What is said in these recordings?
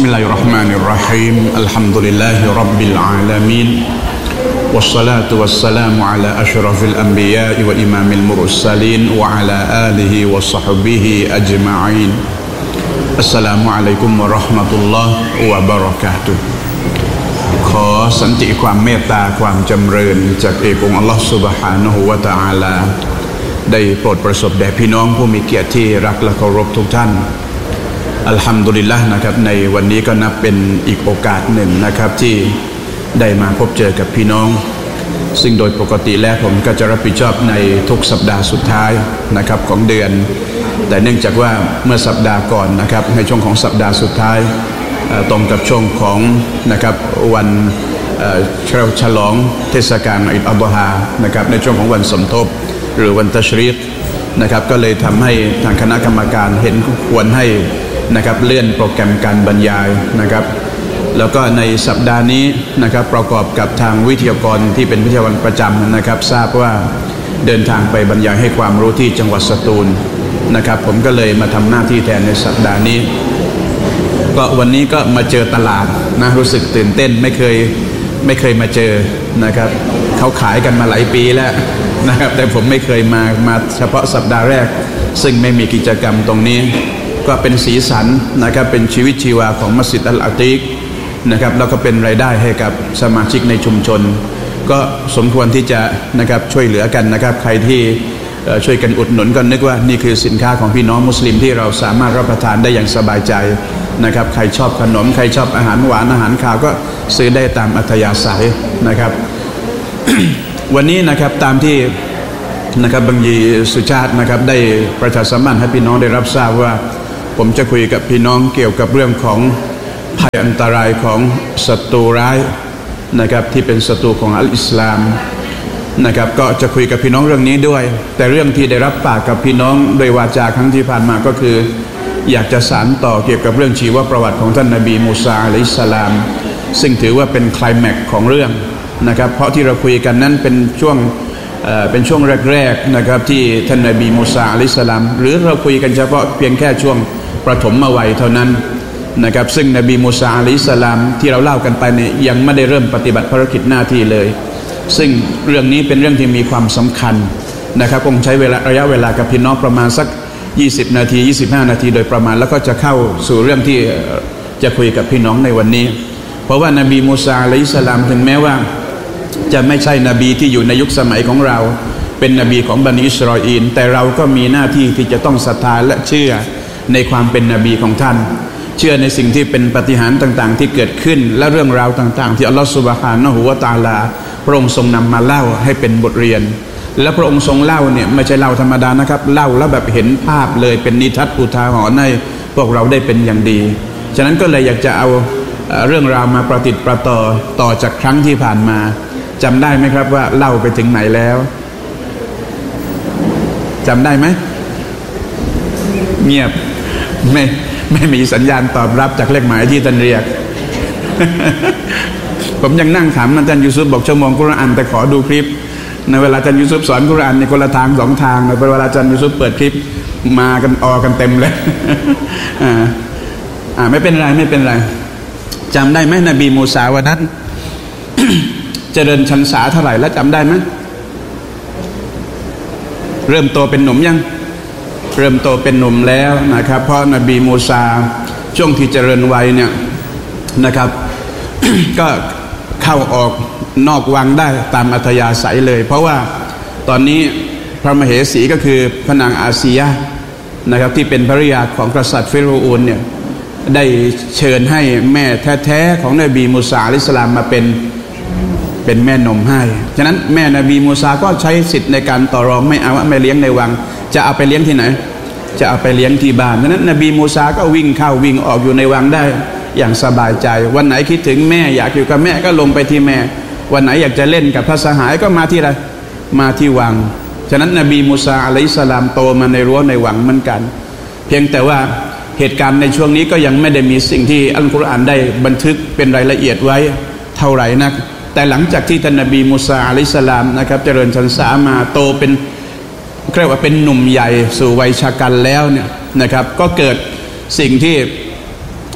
بسم الله الرحمن الرحيم الحمد لله رب العالمين والصلاة والسلام على أشرف الأنبياء وإمام المرسلين وعلى آله وصحبه أجمعين السلام عليكم ورحمة الله وبركاته ขอสันติความเมตตาความจำเริญจากเอกองค์อัลลอฮฺซุบฮานะฮูวะตะอาลาได้โปรดประสบแด่พี่น้องผู้มีเกียรติที่รักและเคารพทุกท่านอัลฮัมดุลิลละห์นะครับในวันนี้ก็นับเป็นอีกโอกาสหนึ่งนะครับที่ได้มาพบเจอกับพี่น้องซึ่งโดยปกติแล้วผมก็จะรับผิดชอบในทุกสัปดาห์สุดท้ายนะครับของเดือนแต่เนื่องจากว่าเมื่อสัปดาห์ก่อนนะครับในช่วงของสัปดาห์สุดท้ายตรงกับช่วงของนะครับวันฉลองเทศกาลอิดอัลฎอฮานะครับในช่วงของวันสมทบหรือวันตัชรีกนะครับก็เลยทำให้ทางคณะกรรมการเห็นควรให้นะครับเลื่อนโปรแกรมการบรรยายนะครับแล้วก็ในสัปดาห์นี้นะครับประกอบกับทางวิทยากรที่เป็นวิทยากรประจำนะครับทราบว่าเดินทางไปบรรยายให้ความรู้ที่จังหวัดสตูลนะครับผมก็เลยมาทำหน้าที่แทนในสัปดาห์นี้ก็วันนี้ก็มาเจอตลาดนะรู้สึกตื่นเต้นไม่เคยมาเจอนะครับเขาขายกันมาหลายปีแล้วนะครับแต่ผมไม่เคยมาเฉพาะสัปดาห์แรกซึ่งไม่มีกิจกรรมตรงนี้ก็เป็นสีสันนะครับเป็นชีวิตชีวาของมัสยิดอัลอาติกนะครับแล้วก็เป็นรายได้ให้กับสมาชิกในชุมชนก็สมควรที่จะนะครับช่วยเหลือกันนะครับใครที่ช่วยกันอุดหนุนก็นึกว่านี่คือสินค้าของพี่น้องมุสลิมที่เราสามารถรับประทานได้อย่างสบายใจนะครับใครชอบขนมใครชอบอาหารหวานอาหารคาวก็ซื้อได้ตามอัธยาศัยนะครับ วันนี้นะครับตามที่นะครับบังยีสุชาตินะครับได้ประชาสัมพันธ์ให้พี่น้องได้รับทราบว่าผมจะคุยกับพี่น้องเกี่ยวกับเรื่องของภัยอันตรายของศัตรูร้ายนะครับที่เป็นศัตรูของอัลอิสลามนะครับก็จะคุยกับพี่น้องเรื่องนี้ด้วยแต่เรื่องที่ได้รับปากกับพี่น้องโดยวาจาครั้งที่ผ่านมาก็คืออยากจะสานต่อเกี่ยวกับเรื่องชีวประวัติของท่านนบีมูซาอะลัยฮิสสลามซึ่งถือว่าเป็นไคลแม็กซ์ของเรื่องนะครับเพราะที่เราคุยกันนั้นเป็นช่วงแรกๆนะครับที่ท่านนบีมูซาอะลัยฮิสสลามหรือเราคุยกันเฉพาะเพียงแค่ช่วงประถมวัยเท่านั้นนะครับซึ่งนบีมูซาอะลัยฮิสสลามที่เราเล่ากันไปเนี่ยยังไม่ได้เริ่มปฏิบัติภารกิจหน้าที่เลยซึ่งเรื่องนี้เป็นเรื่องที่มีความสำคัญนะครับคงใช้ระยะเวลากับพี่น้องประมาณสัก20นาที25นาทีโดยประมาณแล้วก็จะเข้าสู่เรื่องที่จะคุยกับพี่น้องในวันนี้เพราะว่านบีมูซาอะลัยฮิสสลามถึงแม้ว่าจะไม่ใช่นบีที่อยู่ในยุคสมัยของเราเป็นนบีของบันิอิสราเอลแต่เราก็มีหน้าที่ที่จะต้องศรัทธาและเชื่อในความเป็นนบีของท่านเชื่อในสิ่งที่เป็นปาฏิหาริย์ต่างๆที่เกิดขึ้นและเรื่องราวต่างๆที่อัลลอฮฺซุบฮานะฮูวะตะอาลาพระองค์ทรงนำมาเล่าให้เป็นบทเรียนและพระองค์ทรงเล่าเนี่ยไม่ใช่เล่าธรรมดานะครับเล่าแล้วแบบเห็นภาพเลยเป็นนิทัศน์อุทาหรณ์ให้พวกเราได้เป็นอย่างดีฉะนั้นก็เลยอยากจะเอาเรื่องราวมาประติดประต่อจากครั้งที่ผ่านมาจำได้ไหมครับว่าเล่าไปถึงไหนแล้วจำได้ไหมเงียบไม่มีสัญญาณตอบรับจากเลขหมายที่ท่านเรียก ผมยังนั่งถามอาจารย์ยูซุฟบอกชั่วโมงกุรอานแต่ขอดูคลิปในเวลาอาจารย์ยูซุฟสอนกุรอานในคนละทางสองทางในเวลาอาจารย์ยูซุฟเปิดคลิปมากันกันเต็มเลย ไม่เป็นไรจำได้ไหมนบีมูซาวันนั้น เจริญชันษาเท่าไหร่แล้วจำได้ไหมเริ่มโตเป็นหนุ่มยังเริ่มโตเป็นหนุ่มแล้วนะครับเพราะนบีมูซาช่วงที่เจริญวัยเนี่ยนะครับ ก็เข้าออกนอกวังได้ตามอัธยาศัยเลยเพราะว่าตอนนี้พระมเหสีก็คือพระนางอาซียะนะครับที่เป็นภริยาของกษัตริย์ฟิโรห์เนี่ยได้เชิญให้แม่แท้ๆของนบีมูซาอะลัยฮิสสลามมาเป็นแม่นมให้ฉะนั้นแม่นบีมูซาก็ใช้สิทธิ์ในการต่อรองไม่เอาไม่เลี้ยงในวังจะเอาไปเลี้ยงที่ไหนจะเอาไปเลี้ยงที่บ้านฉะนั้นนบีมูซาก็วิ่งเข้าวิ่งออกอยู่ในวังได้อย่างสบายใจวันไหนคิดถึงแม่อยากอยู่กับแม่ก็ลงไปที่แม่วันไหนอยากจะเล่นกับพระสหายก็มาที่ไรมาที่วังฉะนั้นนบีมูซาอะลัยฮิสสลามโตมาในรั้วในวังเหมือนกันเพียงแต่ว่าเหตุการณ์ในช่วงนี้ก็ยังไม่ได้มีสิ่งที่อัลกุรอานได้บันทึกเป็นรายละเอียดไว้เท่าไหร่นักแต่หลังจากที่ท่านนบีมูซาอะลัยฮิสสลามนะครับเจริญชันษามาโตเป็นเรียกว่าเป็นหนุ่มใหญ่สู่วัยชะกันแล้วเนี่ยนะครับก็เกิดสิ่งที่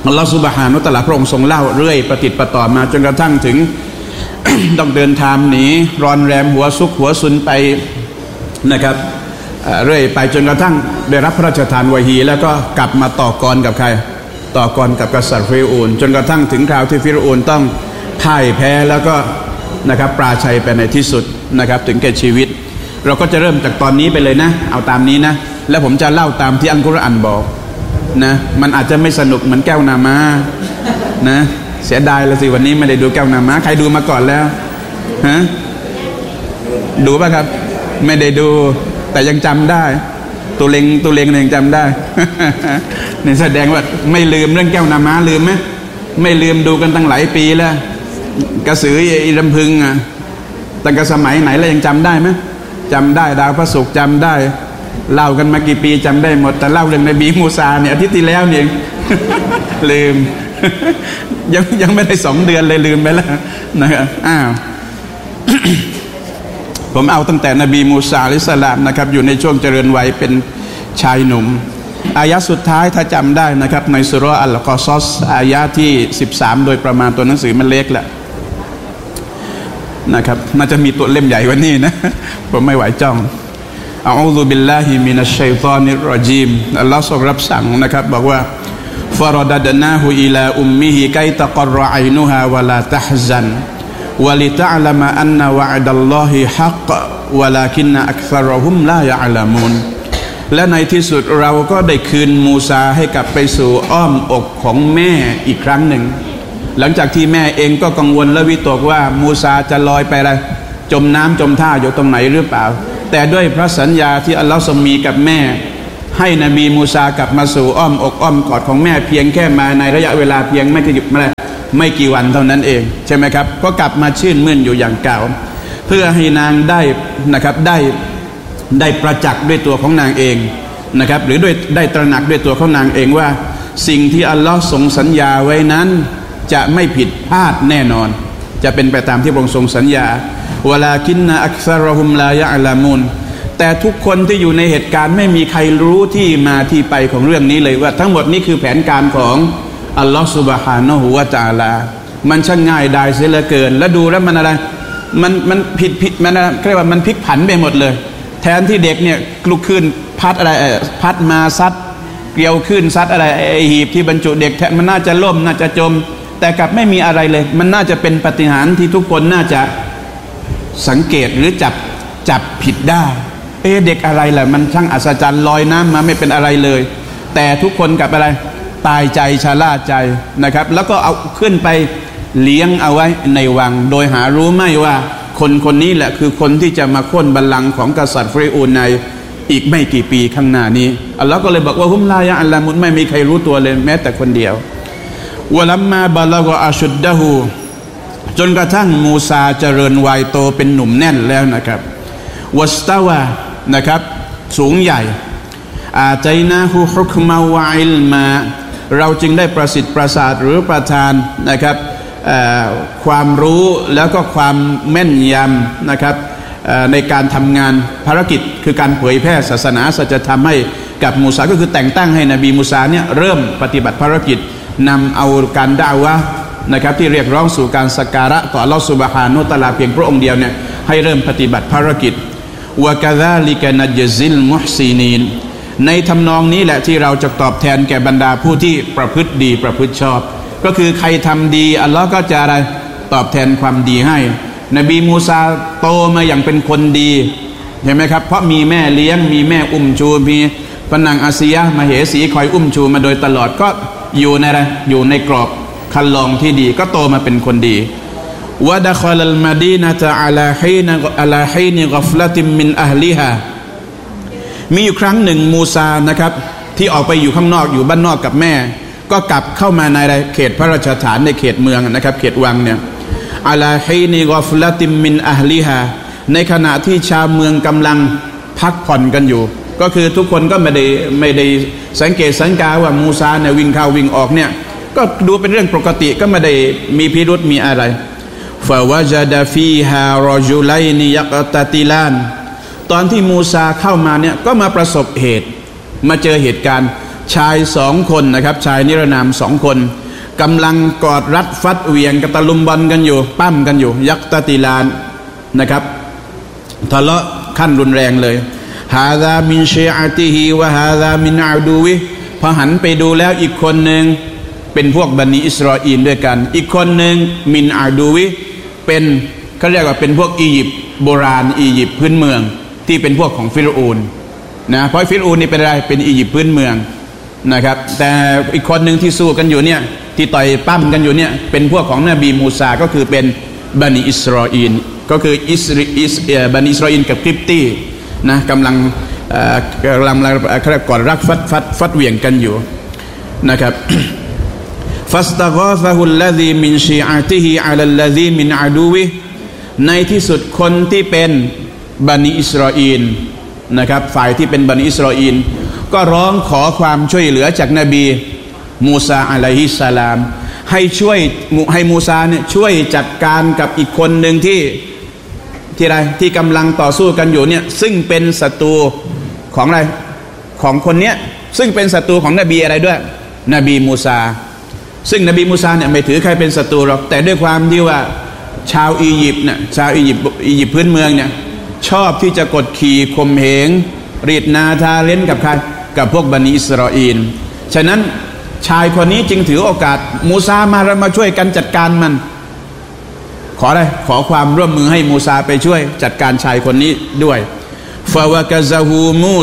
อัลลอฮฺซุบฮานะฮูวะตะอาลาพระองค์ทรงเล่าเรื่อยประติดประต่อมาจนกระทั่งถึง ต้องเดินทางหนีรอนแรมหัวซุกหัวซุนไปนะครับเรื่อยไปจนกระทั่งได้รับพระราชทานวะฮีแล้วก็กลับมาต่อกรกับใครต่อกรกับกษัตริย์ฟิรเอานจนกระทั่งถึงคราวที่ฟิรเอานต้องพ่ายแพ้แล้วก็นะครับปราชัยไปในที่สุดนะครับถึงแก่ชีวิตเราก็จะเริ่มจากตอนนี้ไปเลยนะเอาตามนี้นะแล้วผมจะเล่าตามที่อัลกุรอานบอกนะมันอาจจะไม่สนุกเหมือนแก้วนามานะเสียดายละสิวันนี้ไม่ได้ดูแก้วนามาใครดูมาก่อนแล้วฮะดูป่ะครับไม่ได้ดูแต่ยังจำได้ตัวเล็งยังจำได้ นี่แสดงว่าไม่ลืมเรื่องแก้วนามาลืมไหมไม่ลืมดูกันตั้งหลายปีแล้วกระสืออีลำพึงอ่ะตั้งแต่สมัยไหนแล้วยังจำได้ไหมจำได้ดาวพระศุกร์จำได้เล่ากันมากี่ปีจำได้หมดแต่เล่าเรื่องนบีมูซาเนี่ยอาทิตย์ที่แล้วเนี่ย ลืม ยังไม่ได้2 เดือนเลยลืมไปแล้วนะครับอ้าว ผมเอาตั้งแต่นบีมูซาอะลัยฮิสสลามนะครับอยู่ในช่วงเจริญวัยเป็นชายหนุ่มอายะสุดท้ายถ้าจำได้นะครับในซูเราะห์อัลกอซอสอายะที่13โดยประมาณตัวหนังสือมันเล็กแหละนะครับน่าจะมีตัวเล่มใหญ่กว่านี้นะ ผมไม่ไหวจ้องอะอูซุบิลลาฮิมินัชชัยฏอนิรเราะญีมอัลลอฮ์ทรงรับสั่งนะครับบอกว่าฟะรดัดนาฮูอิลาอุมมิฮิไกตะกัรรออัยนุฮาวะลาตะฮซันวะลิตะอ์ละมะอันนะวะอ์ดัลลอฮิฮักวะลากินนะอักษรฮุมลายะอ์ละมูนและในที่สุดเราก็ได้คืนมูซาให้กลับไปสู่อ้อมอกของแม่อีกครั้งหนึ่งหลังจากที่แม่เองก็กังวลและวิตกว่ามูซาจะลอยไปอะไรจมน้ำจมท่าอยู่ตรงไหนหรือเปล่าแต่ด้วยพระสัญญาที่อัลลอฮ์ทรงมีกับแม่ให้นบีมูซากลับมาสู่อ้อมอกอ้อมกอดของแม่เพียงแค่มาในระยะเวลาเพียงไม่กี่วันเท่านั้นเองใช่ไหมครับก็กลับมาชื่นมื่นอยู่อย่างเก่าเพื่อให้นางได้นะครับได้ประจักษ์ด้วยตัวของนางเองนะครับหรือด้วยได้ตระหนักด้วยตัวของนางเองว่าสิ่งที่อัลลอฮ์ทรงสัญญาไว้นั้นจะไม่ผิดพลาดแน่นอนจะเป็นไปตามที่พระองค์ทรงสัญญาวะลากินนะอักษรฮุมลายะอ์ละมูนแต่ทุกคนที่อยู่ในเหตุการณ์ไม่มีใครรู้ที่มาที่ไปของเรื่องนี้เลยว่าทั้งหมดนี้คือแผนการของอัลลอฮฺซุบฮานะฮูวะตะอาลามันช่างง่ายดายเสียเหลือเกินแล้วดูแล้วมันอะไรมันผิดมันเรียกว่ามันพลิกผันไปหมดเลยแทนที่เด็กเนี่ยลุกขึ้นพัดอะไรพัดมาซัดเกลียวขึ้นซัดอะไรไอหีบที่บรรจุเด็กแทนมันน่าจะล่มน่าจะจมแต่กลับไม่มีอะไรเลยมันน่าจะเป็นปาฏิหาริย์ที่ทุกคนน่าจะสังเกตหรือจับผิดได้เด็กอะไรล่ะมันช่างอัศจรรย์ลอยน้ำมาไม่เป็นอะไรเลยแต่ทุกคนกับอะไรตายใจชะล่าใจนะครับแล้วก็เอาขึ้นไปเลี้ยงเอาไว้ในวังโดยหารู้ไม่ว่าคนนี้แหละคือคนที่จะมาโค่นบัลลังก์ของกษัตริย์ฟิรเอานในอีกไม่กี่ปีข้างหน้านี้อัลลอฮ์ก็เลยบอกว่าฮุมลายะอัลละมุนไม่มีใครรู้ตัวเลยแม้แต่คนเดียววะลัมมาบะละกะอัชุดดะฮูจนกระทั่งมูซาเจริญวัยโตเป็นหนุ่มแน่นแล้วนะครับวัสตาวานะครับสูงใหญ่อาตัยนาฮูฮุกมาวะอิลมาเราจึงได้ประสิทธิ์ประสาทหรือประทานนะครับความรู้แล้วก็ความแม่นยำนะครับในการทำงานภารกิจคือการเผยแพร่ศาสนาสัจธรรมให้กับมูซาก็คือแต่งตั้งให้นบีมูซาเนี่ยเริ่มปฏิบัติภารกิจนำเอาการด่าวะนะครับที่เรียกร้องสู่การสักการะต่ออัลลอฮฺซุบฮานะฮูวะตะอาลาเพียงพระองค์เดียวเนี่ยให้เริ่มปฏิบัติภารกิจวะกะซาลิกะนัจซิลมุฮซินีนในทำนองนี้แหละที่เราจะตอบแทนแก่บรรดาผู้ที่ประพฤติดีประพฤติชอบก็คือใครทำดีอัลลอฮ์ก็จะอะไรตอบแทนความดีให้นบีมูซาโตมาอย่างเป็นคนดีเห็นไหมครับเพราะมีแม่เลี้ยงมีแม่อุ้มชูมีพนางอาซียะมเหสีคอยอุ้มชูมาโดยตลอดก็อยู่ในอะไรอยู่ในกรอบคันลองที่ดีก็โตมาเป็นคนดีวะดะคอลัลมะดีนะตะอะลาฮีนกัฟละติมมินอะฮลิฮามีอยู่ครั้งหนึ่งมูซานะครับที่ออกไปอยู่ข้างนอกอยู่บ้านนอกกับแม่ก็กลับเข้ามาในเขตพระราชฐานในเขตเมืองนะครับเขตวังเนี่ยอะลาฮีนกัฟละติมมินอะฮลิฮาในขณะที่ชาวเมืองกำลังพักผ่อนกันอยู่ก็คือทุกคนก็ไม่ได้สังเกตสังกาว่ามูซาเนี่ยวิ่งเข้าวิ่งออกเนี่ยก็ดูเป็นเรื่องปกติก็ไม่ได้มีพิรุธมีอะไรฟาวะจาดะฟีฮารอจุลัยนิยักตะติลานตอนที่มูซาเข้ามาเนี่ยก็มาประสบเหตุมาเจอเหตุการณ์ชาย2 คนนะครับชายนิรนาม2 คนกำลังกอดรัดฟัดเหวี่ยงกระตะลุมบอลกันอยู่ปั้มกันอยู่ยักตะติลานนะครับทะเลาะขั้นรุนแรงเลยฮาซามินชีอะติฮิวะฮาซามินอาดูวิพอหันไปดูแล้วอีกคนหนึ่งเป็นพวกบันิอิสราเอลด้วยกันอีกคนหนึ่งมินอาดูวิเป็นเขาเรียกว่าเป็นพวกอียิปต์โบราณอียิปต์พื้นเมืองที่เป็นพวกของฟิรเอานนะเพราะฟิรเอานนี่เป็นอะไรเป็นอียิปต์พื้นเมืองนะครับแต่อีกคนหนึ่งที่สู้กันอยู่เนี่ยที่ต่อยปั้มกันอยู่เนี่ยเป็นพวกของนบีมูซาก็คือเป็นบันิอิสราเอลก็คือบันิอิสราเอลกับกิบตีนะกำลังก่อนรักฟัดเหวี่ยงกันอยู่นะครับฟัสตะฆอซะฮุลลซีมินชีอะติฮิอะลัลลซีมินอะดูวิในที่สุดคนที่เป็นบันิอิสราเอลนะครับฝ่ายที่เป็นบันิอิสราเอลก็ร้องขอความช่วยเหลือจากนบีมูซาอะลัยฮิสสลามให้มูซาเนี่ยช่วยจัดการกับอีกคนหนึ่งที่กำลังต่อสู้กันอยู่เนี่ยซึ่งเป็นศัตรูของอะไรของคนเนี้ยซึ่งเป็นศัตรูของนบีอะไรด้วยนบีมูซาซึ่งนบีมูซาเนี่ยไม่ถือใครเป็นศัตรูหรอกแต่ด้วยความที่ว่าชาวอียิปต์เนี่ยชาวอียิปต์พื้นเมืองเนี่ยชอบที่จะกดขี่ข่มเหงรีดนาทาเล่นกับใครกับพวกบันิอิสราเอลฉะนั้นชายคนนี้จึงถือโอกาสมูซามาช่วยกันจัดการมันขออะไรขอความร่วมมือให้มูซาไปช่วยจัดการชายคนนี้ด้วยฟาวะกะซะฮูมู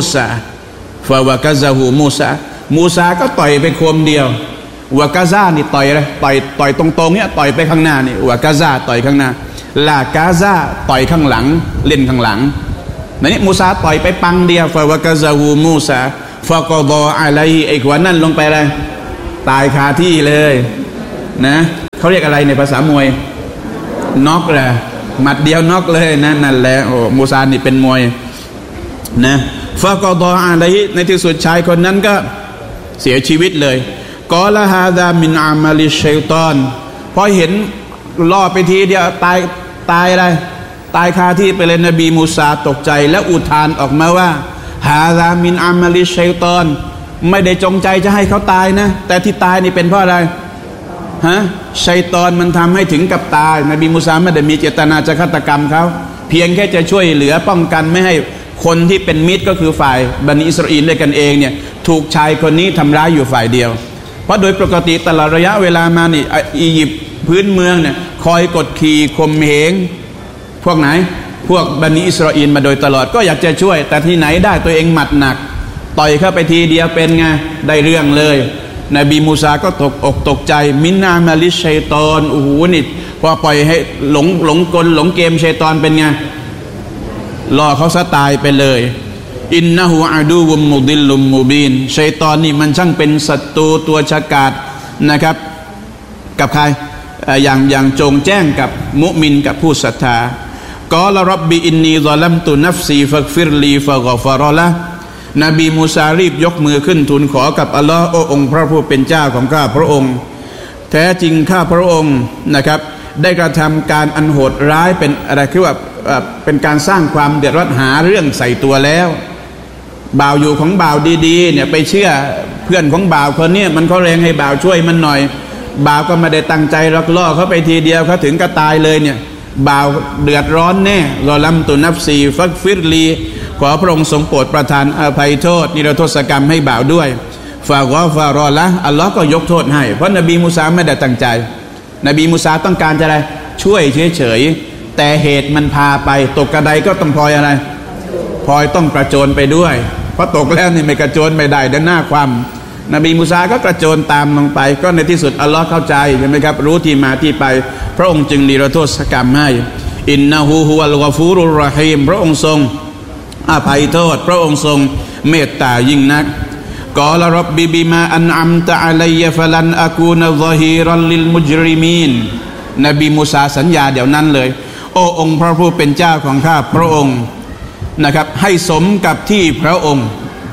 ซาก็ต่อยไปโคมเดียววะกะซานี่ต่อยตรงๆเนี่ยต่อยไปข้างหน้านี่วะกะซาต่อยข้างหน้าลากาซาต่อยข้างหลังเล่นข้างหลังนี่มูซาต่อยไปปังเดียวฟาวะกะซะฮูมูซาฟะกอฎออะลัยฮิไอ้คนนั้นลงไปเลยตายคาที่เลยนะเขาเรียกอะไรในภาษามวยน็อกเลยหมัดเดียวน็อกเลยนะนั่นแหละโอ้มูซานี่เป็นมวยนะฟะกอฎออะลัยฮิในที่สุดชายคนนั้นก็เสียชีวิตเลยกอละฮาซามินอามัลิชัยฏอนพอเห็นล่อไปทีเดียวตายอะไรตายคาที่ไปเลยนบีมูซาตกใจและอุทานออกมาว่าฮาซามินอามัลิชัยฏอนไม่ได้จงใจจะให้เขาตายนะแต่ที่ตายนี่เป็นเพราะอะไรชัยฏอนมันทำให้ถึงกับตายนบีมูซาไม่ได้มีเจตนาจะฆาตกรรมเขาเพียงแค่จะช่วยเหลือป้องกันไม่ให้คนที่เป็นมิตรก็คือฝ่ายบันิอิสราเอลด้วยกันเองเนี่ยถูกชายคนนี้ทำร้ายอยู่ฝ่ายเดียวเพราะโดยปกติตลอดระยะเวลามานี่อียิปต์พื้นเมืองเนี่ยคอยกดขี่ข่มเหงพวกไหนพวกบันิอิสราเอลมาโดยตลอดก็อยากจะช่วยแต่ที่ไหนได้ตัวเองหมัดหนักต่อยเข้าไปทีเดียวเป็นไงได้เรื่องเลยนบีมูซาก็ตกอกตกใจมินนามาลิชัยฏอนโอ้โหนี่พอปล่อยให้หลงกลหลงเกมชัยฏอนเป็นไงล่อเขาซะตายไปเลยอินนะฮูอะดูวุมมุดิลลุมมุบีนชัยฏอนนี่มันช่างเป็นศัตรูตัวฉกาจนะครับกับใครอย่างจงแจ้งกับมุมินกับผู้ศรัทธากอลร็อบบิอินนีซอลัมตุนัฟซีฟักฟิรลีฟะกอฟารอละนบีมูซารีบยกมือขึ้นทูลขอกับอัลลอฮ์โอ้องค์พระผู้เป็นเจ้าของข้าพระองค์แท้จริงข้าพระองค์นะครับได้กระทำการอันโหดร้ายเป็นอะไรคือว่าเป็นการสร้างความเดือดร้อนหาเรื่องใส่ตัวแล้วบ่าวอยู่ของบ่าวดีๆเนี่ยไปเชื่อเพื่อนของบ่าวคนนี้มันก็แรงให้บ่าวช่วยมันหน่อยบ่าวก็ไม่ได้ตั้งใจล่อเขาไปทีเดียวเขาถึงก็ตายเลยเนี่ยบ่าวเดือดร้อนแน่รอลัมตุนัฟซีฟักฟิรลีขอพระองค์ทรงโปรดประทานอภัยโทษนิรโทษกรรมให้บ่าวด้วยฟารอละอัลลอฮ์ก็ยกโทษให้เพราะนบีมูซาไม่ได้ตั้งใจนบีมูซาต้องการจะอะไรช่วยเฉยๆแต่เหตุมันพาไปตกกระไดก็ต้องพลอยอะไรพลอยต้องกระโจนไปด้วยเพราะตกแล้วนี่ไม่กระโจนไม่ได้ด้านหน้าความนบีมูซาก็กระโจนตามลงไปก็ในที่สุดอัลลอฮ์เข้าใจใช่ไหมครับรู้ที่มาที่ไปพระองค์จึงนิรโทษกรรมให้อินนะฮูฮุวัลกอฟูรุรเราะฮีมพระองค์ทรงอภัยโทษพระองค์ทรงเมตตายิ่งนักกอลร็อบบิบิมาอันอัมตะอะลัยฟะลันอะกูนะซอฮีรัลลิลมุจริมีนนบีมูซาสัญญาเดี๋ยวนั้นเลยโอ้องค์พระผู้เป็นเจ้าของข้าพระองค์นะครับให้สมกับที่พระองค์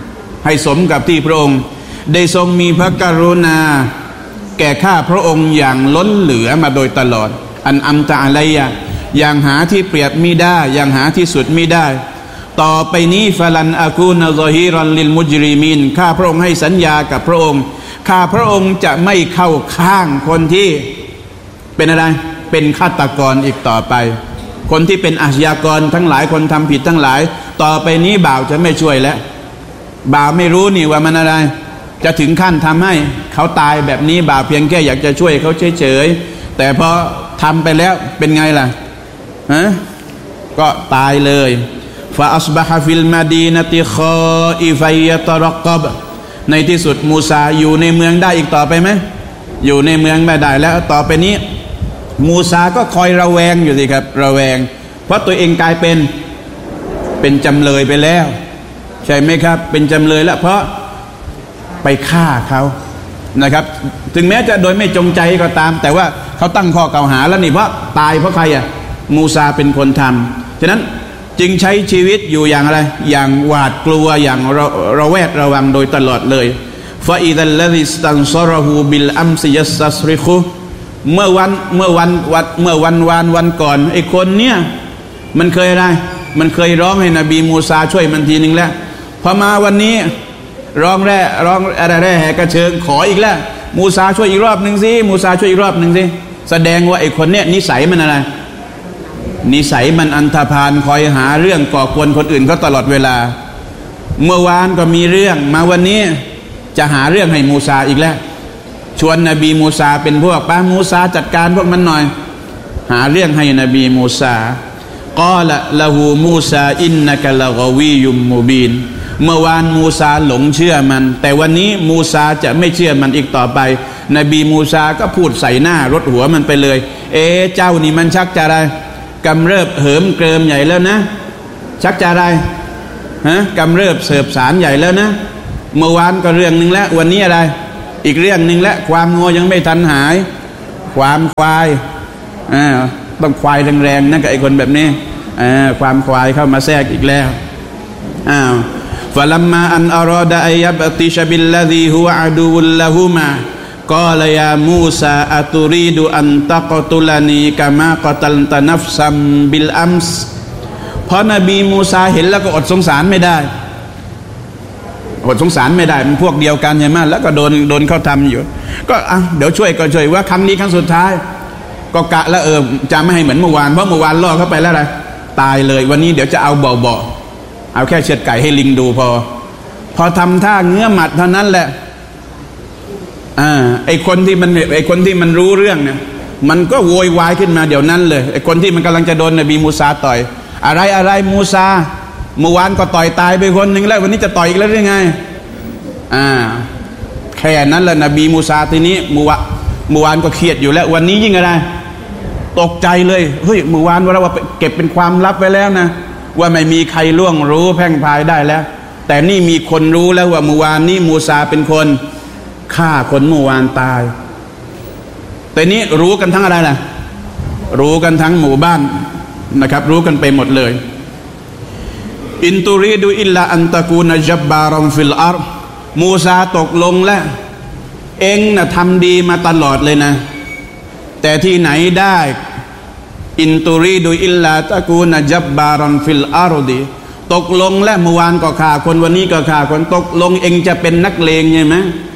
ได้ทรงมีพระกรุณาแก่ข้าพระองค์อย่างล้นเหลือมาโดยตลอดอันอัมตะอะลัยอย่างหาที่เปรียบมิได้อย่างหาที่สุดมิได้ต่อไปนี้ฟะลันอากูนซอฮีรันลิลมุจริมีนข้าพระองค์ให้สัญญากับพระองค์ข้าพระองค์จะไม่เข้าข้างคนที่เป็นอะไรเป็นฆาตกรอีกต่อไปคนที่เป็นอาชญากรทั้งหลายคนทำผิดทั้งหลายต่อไปนี้บ่าวจะไม่ช่วยแล้วบ่าวไม่รู้นี่ว่ามันอะไรจะถึงขั้นทำให้เขาตายแบบนี้บ่าวเพียงแค่อยากจะช่วยเขาเฉยๆแต่พอทำไปแล้วเป็นไงล่ะก็ตายเลยฟาอัศบะฮะฟิลมาดีนะติคออิฟัยตะรักบในที่สุดมูซาอยู่ในเมืองได้อีกต่อไปไหมอยู่ในเมืองไม่ได้แล้วต่อไปนี้มูซาก็คอยระแวงอยู่สิครับระแวงเพราะตัวเองกลายเป็นจำเลยไปแล้วใช่ไหมครับเป็นจำเลยแล้วเพราะไปฆ่าเขานะครับถึงแม้จะโดยไม่จงใจก็ตามแต่ว่าเขาตั้งข้อกล่าวหาแล้วนี่เพราะตายเพราะใครมูซาเป็นคนทำฉะนั้นจึงใช้ชีวิตอยู่อย่างอะไรอย่างหวาดกลัวอย่างระแวดระวังโดยตลอดเลยฟาอิดัลลซิสตันซอรหูบิลอัมซิยัสซัสริคุเมื่อวันก่อนไอ้คนเนี้ยมันเคยอะไรมันเคยร้องให้นบีมูซาช่วยมันทีนึงแล้วพอมาวันนี้ร้องอะไรแห่กระเชิงขออีกแล้วมูซาช่วยอีกรอบหนึ่งสิมูซาช่วยอีกรอบหนึ่งสิแสดงว่าไอ้คนเนี้ยนิสัยมันอะไรนิสัยมันอันธพาลคอยหาเรื่องก่อกวนคนอื่นเขาตลอดเวลาเมื่อวานก็มีเรื่องมาวันนี้จะหาเรื่องให้มูซาอีกแล้วชวนนบีมูซาเป็นพวกป้ามูซาจัดการพวกมันหน่อยหาเรื่องให้นบีมูซากอละละหูมูซาอินนะกะละกอวียุมมูบีนเมื่อวานมูซาหลงเชื่อมันแต่วันนี้มูซาจะไม่เชื่อมันอีกต่อไปนบีมูซาก็พูดใส่หน้ารถหัวมันไปเลยเจ้านี่มันชักจะอะไรกำเริบเหิมเกริมใหญ่แล้วนะชักจะอะไรกำเริบเสบสารใหญ่แล้วนะเมื่อวานก็เรื่องนึงแล้ววันนี้อะไรอีกเรื่องนึงแล้วความงัวยังไม่ทันหายความควายต้องควายแรงๆนะกับไอ้คนแบบนี้ความควายเข้ามาแทรกอีกแล้วฟะลัมมาอันอารอดะอัยบติชบิลลซีฮุวะอะดูวุลละฮุมากอลยามูซาอะตุรีดูอันตักตุลานีกะมากอตัลตะนัฟซัมบิลอัมส์เพราะนบีมูซาเห็นแล้วก็อดสงสารไม่ได้มันพวกเดียวกันใช่ไหมแล้วก็โดนเขาทำอยู่ก็เดี๋ยวช่วยว่าครั้งนี้ครั้งสุดท้ายก็กะแล้วจะไม่ให้เหมือนเมื่อวานเพราะเมื่อวานล่อเข้าไปแล้วอะไรตายเลยวันนี้เดี๋ยวจะเอาเบาๆเอาแค่เชือดไก่ให้ลิงดูพอทำท่าเงื้อหมัดเท่านั้นแหละไอ้คนที่มันรู้เรื่องเนี่ยมันก็โวยวายขึ้นมาเดี๋ยวนั้นเลยไอ้คนที่มันกำลังจะโดนนบีมูซาต่อยอะไรมูซาเมื่อวานก็ต่อยตายไปคนหนึ่งแล้ววันนี้จะต่อยอีกแล้วหรือไงแค่นั้นแหละนบีมูซาทีนี้เมื่อวานก็เครียดอยู่แล้ววันนี้ยิ่งอะไรตกใจเลยเฮ้ยเมื่อวานว่าเก็บเป็นความลับไว้แล้วนะว่าไม่มีใครล่วงรู้แพร่งพรายได้แล้วแต่นี่มีคนรู้แล้วว่าเมื่อวานนี้มูซาเป็นคนฆ่าคนเมื่อวานตายแต่นี้รู้กันทั้งอะไรล่ะรู้กันทั้งหมู่บ้านนะครับรู้กันไปหมดเลยอินตุรีดูอิลลาอันตะกูนจับบารอมฟิลอาร์มูซาตกลงแล้วเองน่ะทำดีมาตลอดเลยนะแต่ที่ไหนได้อินตุรีดูอิลลาตะกูนจับบารอมฟิลอาร์ดีตกลงแล้วเมื่อวานก็ฆ่าคนวันนี้ก็ฆ่าคนตกลงเองจะเป็นนักเลงใช่ไหม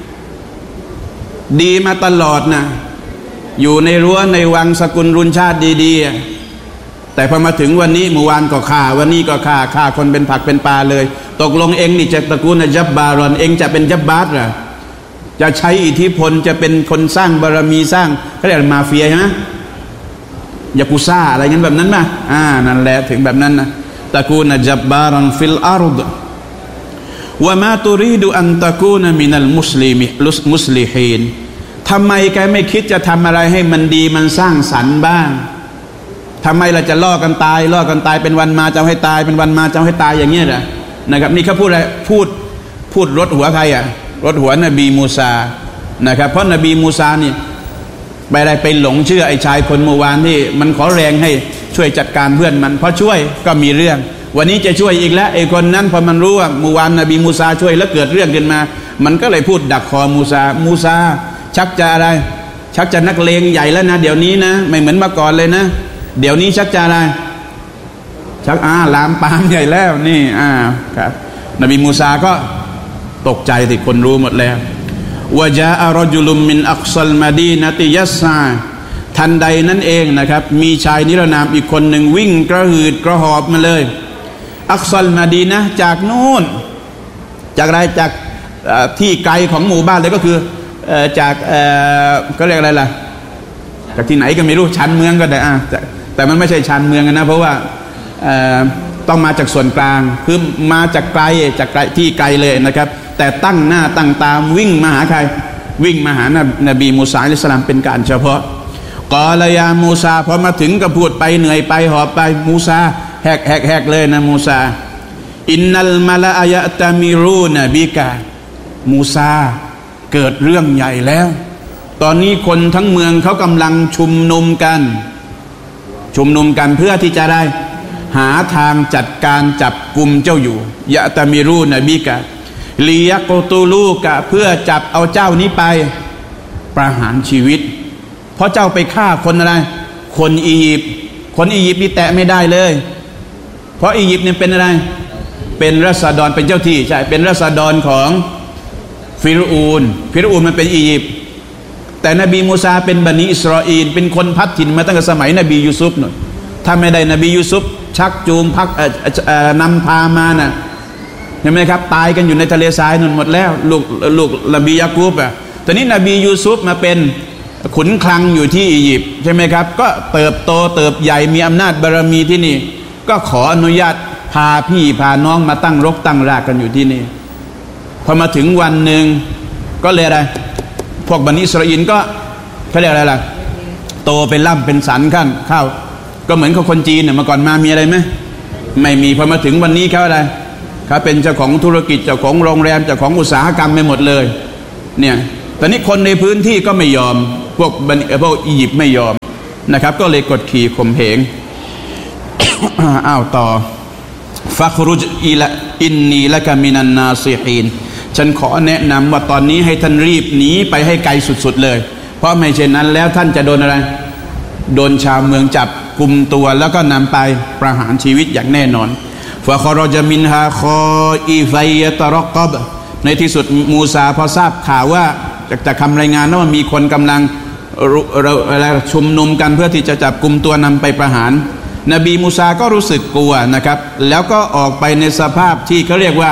ดีมาตลอดนะอยู่ในรั้วในวังสกุลรุนชาติดีๆแต่พอมาถึงวันนี้เมื่อวานก็ฆ่าวันนี้ก็ฆ่าคนเป็นผักเป็นปลาเลยตกลงเองนี่จะตระกูลจับบารอนเองจะเป็นจับบาร์หรอจะใช้อิทธิพลจะเป็นคนสร้างบารมีสร้างเขาเรียกมาเฟียใช่ไหมยากุซ่าอะไรงั้นแบบนั้นป่ะนั่นแหละถึงแบบนั้นนะตระกูลจับบารอนฟิลอาร์ดวะมาตุรีดูอันตะกูนมินัลมุสลิฮีนทำไมแกไม่คิดจะทำอะไรให้มันดีมันสร้างสรรค์บ้างทำไมเราจะล่อกันตายเป็นวันมาจะให้ตายเป็นวันมาจะให้ตายอย่างเงี้ยนะครับนี่เขาพูดอะไรพูดรถหัวใครรถหัวนบีมูซานะครับเพราะนบีมูซานี่ไปหลงเชื่อไอ้ชายคนเมื่อวานที่มันขอแรงให้ช่วยจัดการเพื่อนมันพอช่วยก็มีเรื่องวันนี้จะช่วยอีกแล้วไอ้คนนั้นพอมันรู้ว่าเมื่อวานนบีมูซาช่วยแล้วเกิดเรื่องขึ้นมามันก็เลยพูดดักคอมูซาชักจะอะไรชักจะนักเลงใหญ่แล้วนะเดี๋ยวนี้นะไม่เหมือนเมื่อก่อนเลยนะเดี๋ยวนี้ชักจะอะไรชักลามปามใหญ่แล้วนี่ครับนบีมูซาก็ตกใจที่คนรู้หมดแล้ววะจาอะรจุลุมมินอักซัลมะดีนะติยัสซาทันใดนั้นเองนะครับมีชายนิรนามอีกคนหนึ่งวิ่งกระหืดกระหอบมาเลยอักซัลมะดีนะจากนู่นจากอะไรจากที่ไกลของหมู่บ้านเลยก็คือจากก็เรียกอะไรล่ะจากที่ไหนก็ไม่รู้ชานเมืองก็ได้แต่มันไม่ใช่ชานเมืองนะเพราะว่าต้องมาจากส่วนกลางคือมาจากไกลที่ไกลเลยนะครับแต่ตั้งหน้าตั้งตามวิ่งมาหาใครวิ่งมาหานบีมูซาอะลัยฮิสสลามเป็นการเฉพาะกอลายามูซาพอมาถึงก็พูดไปเหนื่อยไปหอบไปมูซาแหกเลยนะมูซาอินนัลมาลาอะยะตามิรูนบิกะมูซาเกิดเรื่องใหญ่แล้วตอนนี้คนทั้งเมืองเขากำลังชุมนุมกันเพื่อที่จะได้หาทางจัดการจับกุมเจ้าอยู่ยะตามิรูนบิกะลียะกตูลูกะเพื่อจับเอาเจ้านี้ไปประหารชีวิตเพราะเจ้าไปฆ่าคนอะไรคนอียิปต์นี่แตะไม่ได้เลยเพราะอียิปต์เนี่ยเป็นอะไรเป็นราษฎรเป็นเจ้าที่ใช่เป็นราษฎรของฟิรอูนมันเป็นอียิปต์แต่นบีมูซาเป็นบันิอิสราอีลเป็นคนพัดถิ่นมาตั้งแต่สมัยนบียูซุฟนู่นถ้าไม่ได้นบียูซุฟชักจูงนำพามาน่ะเห็นไหมครับตายกันอยู่ในทะเลทรายนั่นหมดแล้วลูกนบียากูบตอนนี้นบียูซุฟมาเป็นขุนคลังอยู่ที่อียิปต์ใช่ไหมครับก็เติบโตใหญ่มีอำนาจบารมีที่นี่ก็ขออนุญาตพาพี่พาน้องมาตั้งรกตั้งรากกันอยู่ที่นี่พอมาถึงวันหนึ่งก็เลยอะไรพวกบันิอิสราอีลก็เขาเรียกอะไรล่ะโตเป็นล่ำเป็นสันขั้นเข้าก็เหมือนกับคนจีนเนี่ยมาก่อนมามีอะไรไหมไม่มีพอมาถึงวันนี้เขาอะไรเขาเป็นเจ้าของธุรกิจเจ้าของโรงแรมเจ้าของอุตสาหกรรมไปหมดเลยเนี่ยตอนนี้คนในพื้นที่ก็ไม่ยอมพวกอียิปต์ไม่ยอมนะครับก็เลยกดขี่ข่มเหง ต่อฟักรุจอินนีละกามินันนาซิฮีนฉันขอแนะนำว่าตอนนี้ให้ท่านรีบหนีไปให้ไกลสุดๆเลยเพราะไม่เช่นนั้นแล้วท่านจะโดนอะไรโดนชาวเมืองจับกุมตัวแล้วก็นำไปประหารชีวิตอย่างแน่นอนฟะคอรจมินฮาคออีไฟยะตะรอกบในที่สุดมูซาพอทราบข่าวว่าจากคำรายงานว่ามีคนกำลังชุมนุมกันเพื่อที่จะจับกุมตัวนำไปประหารนบีมูซาก็รู้สึกกลัวนะครับแล้วก็ออกไปในสภาพที่เขาเรียกว่า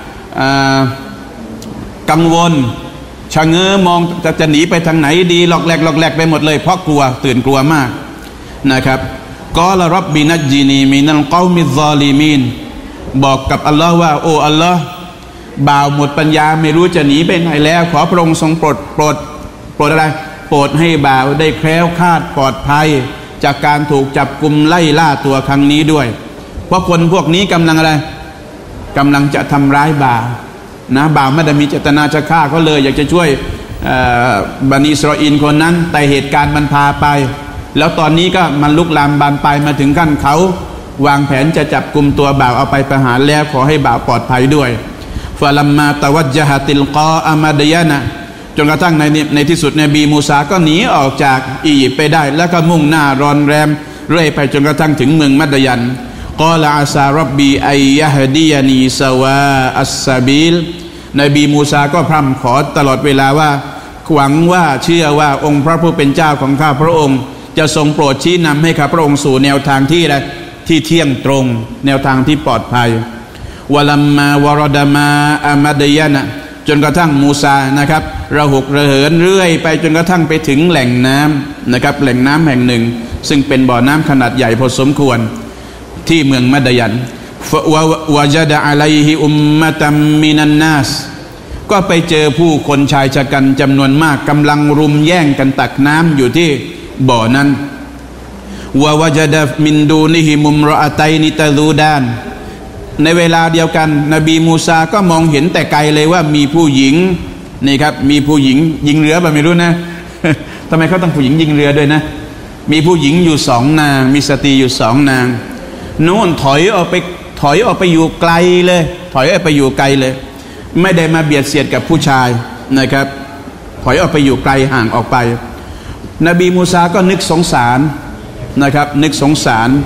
กังวลชะเง้อมองจะหนีไปทางไหนดีหลอกแหลกไปหมดเลยเพราะกลัวตื่นกลัวมากนะครับกอลาร็อบบินัจญินีมินัลกอมิซอลิมีนบอกกับอัลลอฮ์ว่าโอ้อัลลอฮ์บ่าวหมดปัญญาไม่รู้จะหนีไปไหนแล้วขอพระองค์ทรงโปรดอะไรโปรดให้บ่าวได้แคล้วคลาดปลอดภัยจากการถูกจับกุมไล่ล่าตัวครั้งนี้ด้วยเพราะคนพวกนี้กำลังอะไรกำลังจะทำร้ายบ่าวนะบ่าวไม่ได้มีเจตนาจะฆ่าเขาเลยอยากจะช่วยบันิอิสราอีลคนนั้นแต่เหตุการณ์มันพาไปแล้วตอนนี้ก็มันลุกลามบานปลายมาถึงขั้นเขาวางแผนจะจับกุมตัวบ่าวเอาไปประหารแล้วขอให้บ่าวปลอดภัยด้วยฟะลัมมาตะวัจญะฮะติลกออะมาดยะนะจนกระทั่งในที่สุดนบีมูซาก็หนีออกจากอียิปต์ไปได้แล้วก็มุ่งหน้ารอนแรมเรื่อยไปจนกระทั่งถึงเมืองมัดยันกอลาอาซารับบีอัยยะฮดียานีซาวาอัสซาบิลนบีมูซาก็พร่ำขอตลอดเวลาว่าหวังว่าเชื่อว่าองค์พระผู้เป็นเจ้าของข้าพระองค์จะทรงโปรดชี้นำให้ข้าพระองค์สู่แนวทางที่เที่ยงตรงแนวทางที่ปลอดภัยวะลัมมาวรดามาอามัดยะนะจนกระทั่งมูซานะครับระหกระเหินเรื่อยไปจนกระทั่งไปถึงแหล่งน้ำนะครับแหล่งน้ำแห่งหนึ่งซึ่งเป็นบ่อน้ำขนาดใหญ่พอสมควรที่เมืองมัดยันวะจดะอะลัยฮิอุมมะตัมมินันนาสก็ไปเจอผู้คนชายชะกันจำนวนมากกำลังรุมแย่งกันตักน้ำอยู่ที่บ่อนั้นวะจดะมินดูนิฮิมุมรออะตัยนิตะซูดานในเวลาเดียวกันนบีมูซาก็มองเห็นแต่ไกลเลยว่ามีผู้หญิงนี่ครับมีผู้หญิงยิงเรือแบบไม่รู้นะ ทำไมเขาต้องผู้หญิงยิงเรือด้วยนะมีผู้หญิงอยู่สองนางมีสตรีอยู่สองนางโน่นถอยออกไปอยู่ไกลเลยถอยออกไปอยู่ไกลเลยไม่ได้มาเบียดเสียดกับผู้ชายนะครับถอยออกไปอยู่ไกลห่างออกไปนบีมูซาก็นึกสงสารนะครับนึกสงสาร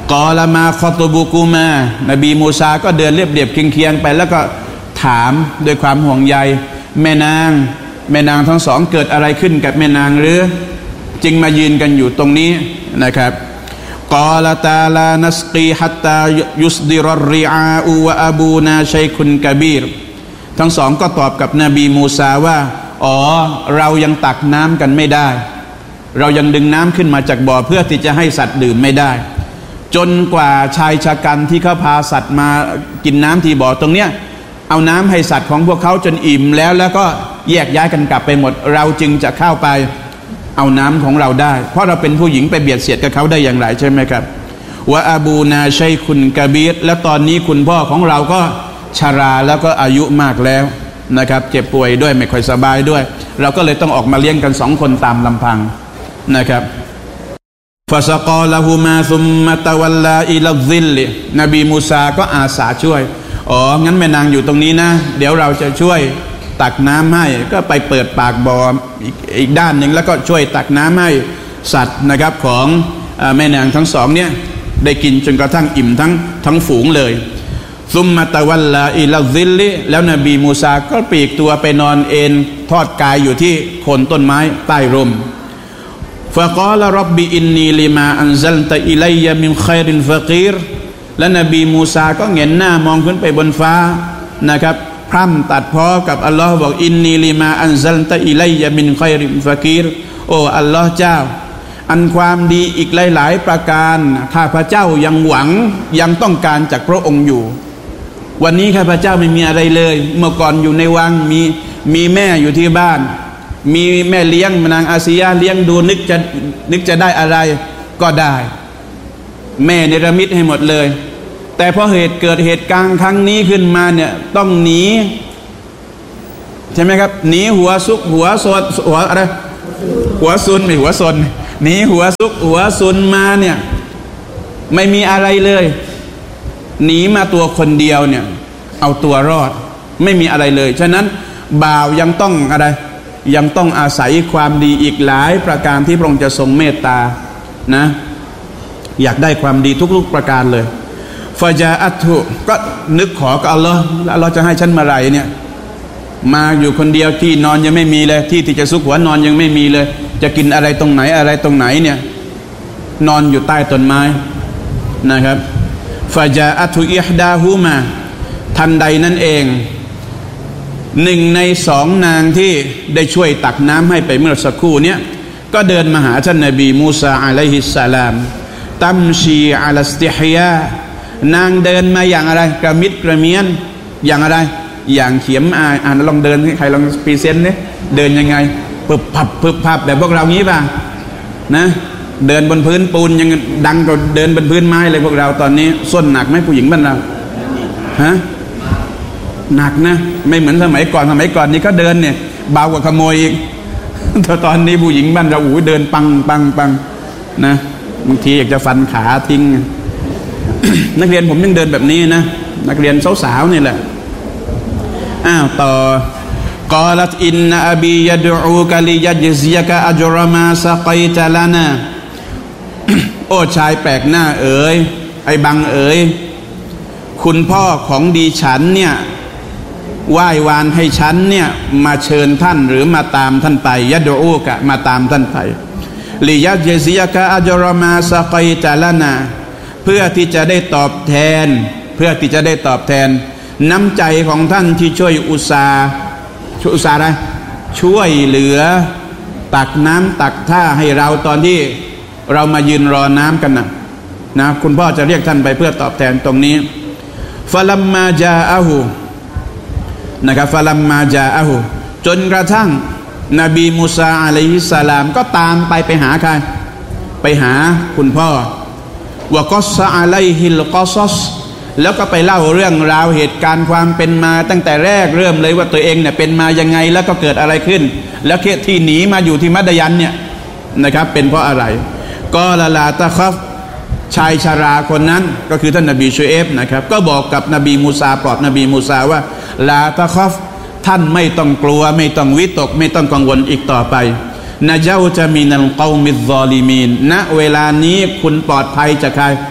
กอลามาคอตุบุกุมานบีมูซาก็เดินเรียบๆเคียงๆไปแล้วก็ถามด้วยความห่วงใยแม่นางทั้งสองเกิดอะไรขึ้นกับแม่นางหรือจึงมายืนกันอยู่ตรงนี้นะครับกอลาตาลานัสกีฮัตตายุสดิรริอาอูวะอบูนาชัยคุนกะบีรทั้งสองก็ตอบกับนบีมูซาว่าอ๋อเรายังตักน้ำกันไม่ได้เรายังดึงน้ำขึ้นมาจากบ่อเพื่อที่จะให้สัตว์ดื่มไม่ได้จนกว่าชายชะกันที่เขาพาสัตว์มากินน้ำที่บ่อตรงเนี้ยเอาน้ำให้สัตว์ของพวกเขาจนอิ่มแล้วก็แยกย้ายกันกลับไปหมดเราจึงจะเข้าไปเอาน้ำของเราได้เพราะเราเป็นผู้หญิงไปเบียดเสียดกับเขาได้อย่างไรใช่ไหมครับว่าอบูนาชัยคุนกะบีรและตอนนี้คุณพ่อของเราก็ชราแล้วก็อายุมากแล้วนะครับเจ็บป่วยด้วยไม่ค่อยสบายด้วยเราก็เลยต้องออกมาเลี้ยงกัน2 คนตามลำพังนะครับฟาซากอละฮูมาซุมมะตะวัลลาอิลัซิลลินบีมูซาก็อาสาช่วยอ๋องั้นแม่นางอยู่ตรงนี้นะเดี๋ยวเราจะช่วยตักน้ำให้ก็ไปเปิดปากบ่ออีกด้านหนึ่งแล้วก็ช่วยตักน้ำให้สัตว์นะครับของแม่นางทั้งสองเนี่ยได้กินจนกระทั่งอิ่มทั้งฝูงเลยซุมมะตะวัลลาอิลัซิลลิแล้วนบีมูซาก็ปลีกตัวไปนอนเอนทอดกายอยู่ที่โคนต้นไม้ใต้ร่มฟะกอลร็อบบิอินนีลิมาอันซัลตะอิลัยยะมินค็อยรินฟะกีรและนบีมูซาก็เงยหน้ามองขึ้นไปบนฟ้านะครับพร่ำตัดพ้อกับอัลลอฮ์บอกอินนีลิมาอันซัลตะอิลัยยะมินค็อยรินฟะกีรโอ้อัลลอฮ์เจ้าอันความดีอีกหลายๆประการข้าพเจ้ายังหวังยังต้องการจากพระองค์อยู่วันนี้ข้าพเจ้าไม่มีอะไรเลยเมื่อก่อนอยู่ในวังมีแม่อยู่ที่บ้านมีแม่เลี้ยงนางอาซียาเลี้ยงดูนึกจะได้อะไรก็ได้แม่เนรมิตให้หมดเลยแต่พอเกิดเหตุการณ์ครั้งนี้ขึ้นมาเนี่ยต้องหนีใช่ไหมครับหนีหัวซุกหัวซนหัวอะไรหัวซุนไม่หัวซนหนีหัวซุกหัวซุนมาเนี่ยไม่มีอะไรเลยหนีมาตัวคนเดียวเนี่ยเอาตัวรอดไม่มีอะไรเลยฉะนั้นบ่าวยังต้องอะไรยังต้องอาศัยความดีอีกหลายประการที่พระองค์จะทรงเมตตานะอยากได้ความดีทุกๆประการเลยฟาจาอัตุก็นึกขอกับอัลลอฮ์แล้วอัลลอฮ์จะให้ฉันมาไรเนี่ยมาอยู่คนเดียวที่นอนยังไม่มีเลยที่จะซุกหัวนอนยังไม่มีเลยจะกินอะไรตรงไหนเนี่ยนอนอยู่ใต้ต้นไม้นะครับฟาจาอัตุอิฮดาฮูมาทันใดนั้นเอง1 ใน 2นางที่ได้ช่วยตักน้ำให้ไปเมื่อสักครู่เนี้ยก็เดินมาหาท่านนบีมูซาอะลัยฮิสสลามตัมชีอัลสติฮยานางเดินมาอย่างอะไรกระมิดกระเมียนอย่างอะไรอย่างเขียมอายลองเดินใครลองพรีเซนต์เนี่ยเดินยังไงปึ๊บพับแบบพวกเรางี้ป่ะนะเดินบนพื้นปูนยังดังกว่าเดินบนพื้นไม้เลยพวกเราตอนนี้ส้นหนักไหมผู้หญิงบ้านเราฮะหนักนะไม่เหมือนสมัยก่อนนี่ก็เดินเนี่ยเบากว่าขโมยอีกแต่ตอนนี้ผู้หญิงบ้านเราเดินปังนะบางทีอยากจะฟันขาทิ้ง นักเรียนผมยังเดินแบบนี้นะนักเรียนสาวๆนี่แหละต่อกอลัตอินนะอบียะดูอูกะลิยัจซิยะกะอัจรมาซะกัยตะลานา โอ้ชายแปลกหน้าเอ๋ยไอ้บังเอ๋ยคุณพ่อของดิฉันเนี่ยไหว้วานให้ฉันเนี่ยมาเชิญท่านหรือมาตามท่านไปยะดูอูกะมาตามท่านไปลิยัจซิยะกะอัจรมาซะกัยตะลานาเพื่อที่จะได้ตอบแทนน้ำใจของท่านที่ช่วยอุตสาห์อะไรช่วยเหลือตักน้ำตักท่าให้เราตอนที่เรามายืนรอน้ำกันนะคุณพ่อจะเรียกท่านไปเพื่อตอบแทนตรงนี้ฟะลัมมาจาอะฮูนะครับฟะลัมมาจาอะฮูจนกระทั่งนบีมูซาอะลัยฮิสสลามก็ตามไปหาใครไปหาคุณพ่อวะกัสซะอะลัยฮิลกอซัสแล้วก็ไปเล่าเรื่องราวเหตุการณ์ความเป็นมาตั้งแต่แรกเริ่มเลยว่าตัวเองเนี่ยเป็นมายังไงแล้วก็เกิดอะไรขึ้นแล้วเคสที่หนีมาอยู่ที่มัดยันเนี่ยนะครับเป็นเพราะอะไรก็ลาตะคัฟชายชราคนนั้นก็คือท่านนบีชูเอฟนะครับก็บอกกับนบีมูซาปลอบนบีมูซาว่าลาตะคัฟท่านไม่ต้องกลัวไม่ต้องวิตกไม่ต้องกังวลอีกต่อไปนะเจ้าจะมีนัลกอมิซซอลิมีนณเวลานี้คุณปลอดภัยจากใคร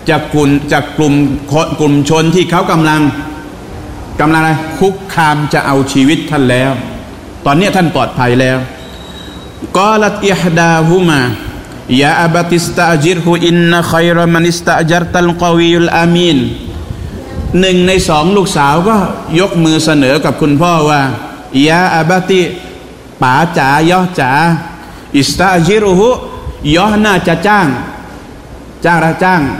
จากกลุ่มชนที่เขากำลังอะไรคุกคามจะเอาชีวิตท่านแล้วตอนนี้ท่านปลอดภัยแล้วกอลัตอิฮดาฮุมายาอับติสตาจิรฮุอินนะค็อยรอมันิสตาจัรตัลกอวียุลอามีนหนึ่งในสองลูกสาวก็ยกมือเสนอกับคุณพ่อว่ายาอับติป๋าจ๋ายอจ๋าอิสตาจิรุฮุยอน่าจะจ้างใคร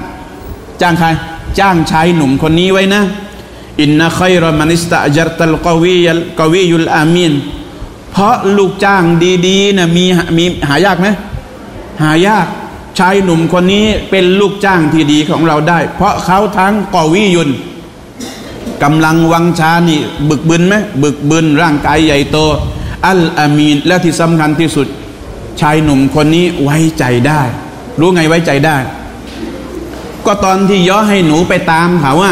จ้างชายหนุ่มคนนี้ไว้นะอินนะค็อยรอมันิสตาจัรตัลกอวียุลอามีนเพราะลูกจ้างดีๆนะมีหายากไหมหายากชายหนุ่มคนนี้เป็นลูกจ้างที่ดีของเราได้เพราะเขาทั้งกอวียุนกำลังวังชานี่บึกบึนไหมบึกบึนร่างกายใหญ่โตอัลอามีนและที่สำคัญที่สุดชายหนุ่มคนนี้ไว้ใจได้รู้ไงไว้ใจได้ก็ตอนที่ย่อให้หนูไปตามเขาว่า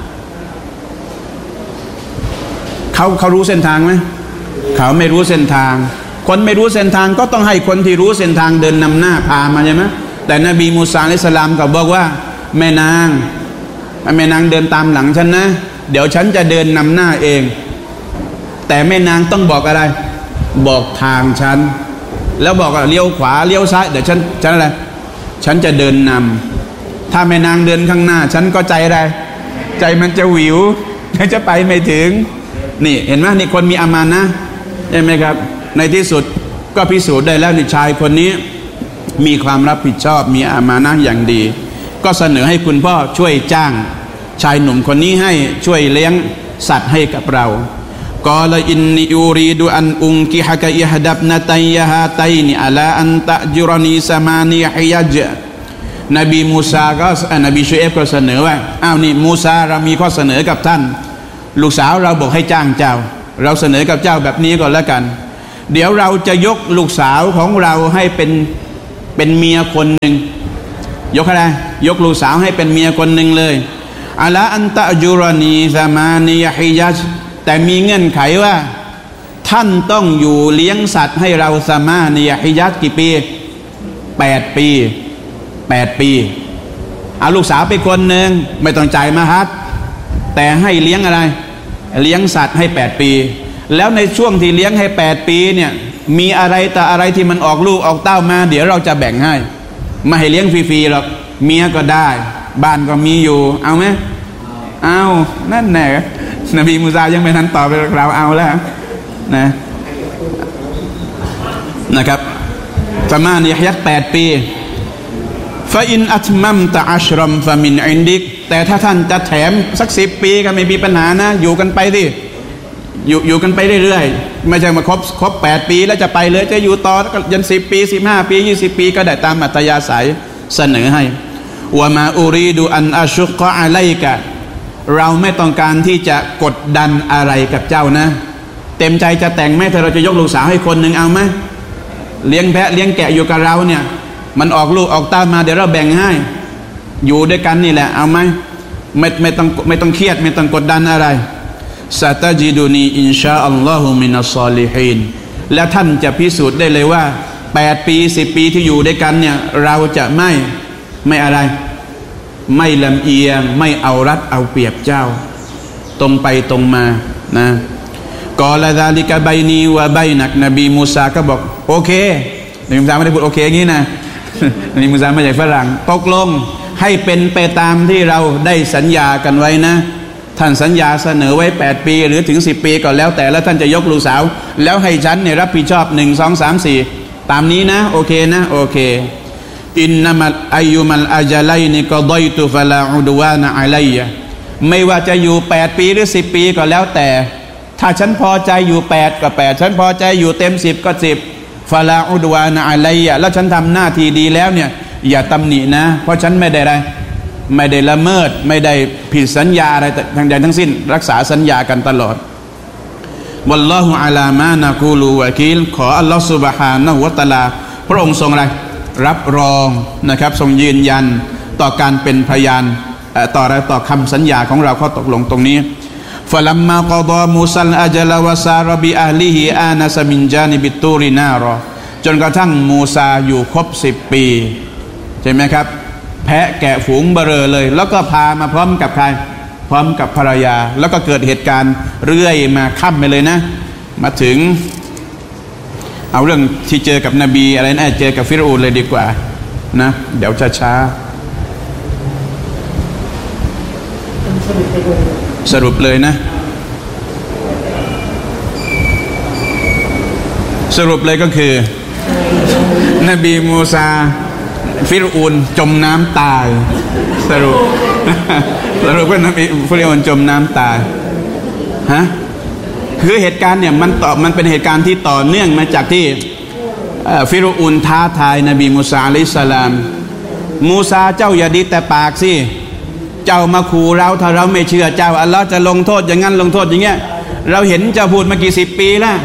เขารู้เส้นทางไหมเขาไม่รู้เส้นทางคนไม่รู้เส้นทางก็ต้องให้คนที่รู้เส้นทางเดินนำหน้าพามาใช่ไหมแต่นบีมูซาอะลัยฮิสสลามก็บอกว่าแม่นางเดินตามหลังฉันนะเดี๋ยวฉันจะเดินนำหน้าเองแต่แม่นางต้องบอกอะไรบอกทางฉันแล้วบอกว่าเลี้ยวขวาเลี้ยวซ้ายเดี๋ยวฉันอะไรฉันจะเดินนำถ้าแม่นางเดินข้างหน้าฉันก็ใจอะไรใจมันจะหวิวจะไปไม่ถึงนี่เห็นไหมนี่คนมีอามานะห์ใช่ไหมครับในที่สุดก็พิสูจน์ได้แล้วนี่ชายคนนี้มีความรับผิดชอบมีอามานะห์อย่างดีก็เสนอให้คุณพ่อช่วยจ้างชายหนุ่มคนนี้ให้ช่วยเลี้ยงสัตว์ให้กับเรากอลอินนีอูรีดูอันอุงกิฮะกะอิฮดับนะตัยยะฮาตัยนีอะลาอันตะจุรนีสมานีฮิยะจนบีมูซาก็นบีชูเอฟก็เสนอว่าอ้าวนี่มูซาเรามีข้อเสนอกับท่านลูกสาวเราบอกให้จ้างเจ้าเราเสนอกับเจ้าแบบนี้ก่อนแล้วกันเดี๋ยวเราจะยกลูกสาวของเราให้เป็นเมียคนหนึ่งยกอะไรยกลูกสาวให้เป็นเมียคนหนึ่งเลยอะลาอันตะจุรนีซามานีฮิยะจแต่มีเงื่อนไขว่าท่านต้องอยู่เลี้ยงสัตว์ให้เราซามานีฮิยะจกี่ปี8 ปีเอาลูกสาวไปคนหนึ่งไม่ต้องจ่ายมาฮัดแต่ให้เลี้ยงอะไรเลี้ยงสัตว์ให้8 ปีแล้วในช่วงที่เลี้ยงให้8 ปีเนี่ยมีอะไรแต่อะไรที่มันออกลูกออกเต้ามาเดี๋ยวเราจะแบ่งให้ไม่ให้เลี้ยงฟรีๆหรอกเมียก็ได้บ้านก็มีอยู่เอาไหมเอานั่นแน่นบีมูซายังไม่ทันตอบเราเอาแล้วนะครับประมาณนี้ยัก8 ปีฟาอินอัตมัมตะอัชรัมฟามินอินดิกแต่ถ้าท่านจะแถมสัก10 ปีก็ไม่มีปัญหานะอยู่กันไปสิอยู่กันไปเรื่อยๆไม่ใช่มาครบ8 ปีแล้วจะไปเลยจะอยู่ต่อยัน10 ปี15 ปี20 ปีก็ได้ตามอัธยาศัยเสนอให้วะมาอูรีดูอันอัชุกะอะลัยกะเราไม่ต้องการที่จะกดดันอะไรกับเจ้านะเต็มใจจะแต่งไหมถ้าเราจะยกลูกสาวให้คนหนึ่งเอาไหมเลี้ยงแพะเลี้ยงแกะอยู่กับเราเนี่ยมันออกลูกออกเต้ามาเดี๋ยวเราแบ่งให้อยู่ด้วยกันนี่แหละเอาไหมไม่ต้องเครียดไม่ต้องกดดันอะไรซาตาจิดูนีอินชาอัลลอฮุมินัสซอลิฮีนและท่านจะพิสูจน์ได้เลยว่า8 ปี10 ปีที่อยู่ด้วยกันเนี่ยเราจะไม่อะไรไม่ลำเอียงไม่เอารัดเอาเปรียบเจ้าตรงไปตรงมานะกอละซาลิกะบัยนีวะบัยนักนบีมูซาก็บอกโอเคนบีมูซาไม่ได้พูดโอเคอย่างนี้นะนบีมูซาไม่ใช่ฝรั่งตกลงให้เป็นไปตามที่เราได้สัญญากันไว้นะท่านสัญญาเสนอไว้8 ปีหรือถึง10 ปีก็แล้วแต่แล้วท่านจะยกลูกสาวแล้วให้ฉันเนี่ยรับผิดชอบ1 2 3 4ตามนี้นะโอเคนะโอเคอินนัมัลอายุมัลอาจัลัยนิกอฎอยตุฟะลาอุดวานะอะลัยยะไม่ว่าจะอยู่8 ปีหรือ10 ปีก็แล้วแต่ถ้าฉันพอใจอยู่8ก็8ฉันพอใจอยู่เต็ม10ก็10ฟะลาอุดวานะอะลัยยะแล้วฉันทำหน้าที่ดีแล้วเนี่ยอย่าตำหนินะเพราะฉันไม่ได้ละเมิดไม่ได้ผิดสัญญาอะไรทางใดทั้งสิ้นรักษาสัญญากันตลอดวัลลอฮุอะลามานะกูลูวะกีลขออัลลอฮฺซุบฮานะฮูวะตะอาลาพระองค์ทรงอะไรรับรองนะครับทรงยืนยันต่อการเป็นพยานต่อคำสัญญาของเราข้อตกลงตรงนี้ฟะลัมมากอฎอมูซัลอะจลวะซารบิอะลิฮิอานะซะมินจานิบิตตูรินารอจนกระทั่งมูซาอยู่ครบ10 ปีใช่ไหมครับแพะแกะฝูงเบอเลยแล้วก็พามาพร้อมกับใครพร้อมกับภรรยาแล้วก็เกิดเหตุการณ์เรื่อยมาค่ำไปเลยนะมาถึงเอาเรื่องที่เจอกับนบีอะไรนะเจอกับฟิรอูนเลยดีกว่านะเดี๋ยวช้าๆสรุปเลยนะสรุปเลยก็คือนบีมูซาฟิรอูนจมน้ำตายสรุปว่านบีฟิรอูนจมน้ำตายฮะคือเหตุการณ์เนี่ยมันเป็นเหตุการณ์ที่ต่อเนื่องมาจากที่ฟิรอูนท้าทายนบีมูซาอะลัยฮิสสลามมูซาเจ้าอย่าดีแต่ปากสิเจ้ามาขู่เราถ้าเราไม่เชื่อเจ้าอัลลอฮ์จะลงโทษอย่างนั้นลงโทษอย่างเงี้ยเราเห็นเจ้าพูดมากี่สิบปีแล้ว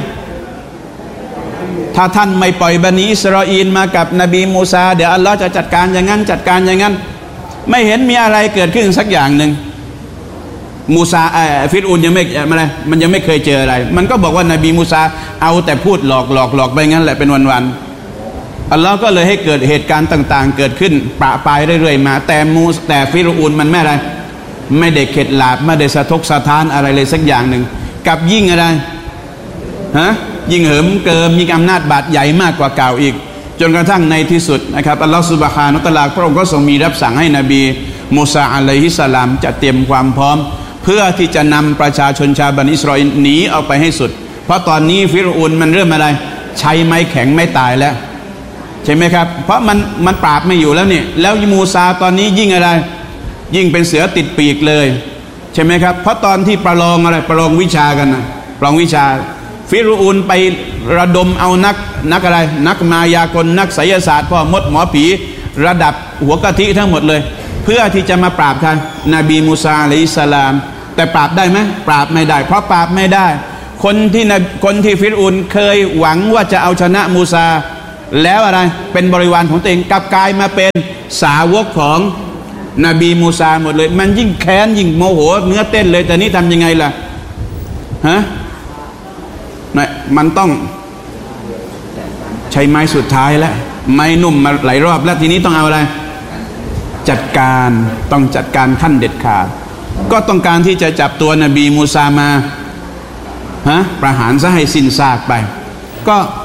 ถ้าท่านไม่ปล่อยบันิอิสราอีลมากับนบีมูซาเดี๋ยวอัลลอฮ์จะจัดการอย่างนั้นจัดการอย่างนั้นไม่เห็นมีอะไรเกิดขึ้นสักอย่างหนึ่งมูซาฟิรอูนยังไม่อะไรมันยังไม่เคยเจออะไรมันก็บอกว่านบีมูซาเอาแต่พูดหลอกไปงั้นแหละเป็นวันๆอัลลอฮ์ก็เลยให้เกิดเหตุการณ์ต่างๆเกิดขึ้นปะปายเรื่อยๆมาแต่ฟิรอูนมันไม่อะไรไม่ได้เข็ดหลาบไม่ได้สะทกสะท้านอะไรเลยสักอย่างหนึ่งกับยิ่งอะไรฮะยิ่งเหิมเกิมมีอำนาจบาดใหญ่มากกว่าเก่าอีกจนกระทั่งในที่สุดนะครับอัลลอฮฺซุบฮานะฮูวะตะอาลาพระองค์ก็ทรงมีรับสั่งให้นบีมูซาอะลัยฮิสสลามจะเตรียมความพร้อมเพื่อที่จะนำประชาชนชาวบันิอิสราอีลหนีออกไปให้สุดเพราะตอนนี้ฟิรอูนมันเริ่มอะไรใช้ไม้แข็งไม่ตายแล้วใช่ไหมครับเพราะมันปราบไม่อยู่แล้วเนี่ยแล้วมูซาตอนนี้ยิ่งอะไรยิ่งเป็นเสือติดปีกเลยใช่ไหมครับเพราะตอนที่ประลองวิชากันนะประลองวิชาฟิรอูนไประดมเอานักอะไรนักมายากลนักไสยศาสตร์พ่อมดหมอผีระดับหัวกะทิทั้งหมดเลยเพื่อที่จะมาปราบท่านนบีมูซาอะลัยฮิสสลามแต่ปราบได้ไหมปราบไม่ได้เพราะปราบไม่ได้คนที่ฟิรอูนเคยหวังว่าจะเอาชนะมูซาแล้วอะไรเป็นบริวารของตัวเองกลับกลายมาเป็นสาวกของนบีมูซาหมดเลยมันยิ่งแค้นยิ่งโมโหเนื้อเต้นเลยแต่นี่ทำยังไงล่ะฮะมันต้องใช้ไม้สุดท้ายแล้วไม้นุ่มมาหลายรอบแล้วทีนี้ต้องเอาอะไรต้องจัดการขั้นเด็ดขาดก็ต้องการที่จะจับตัวนบีมูซามาประหารซะให้สิ้นซากไปก็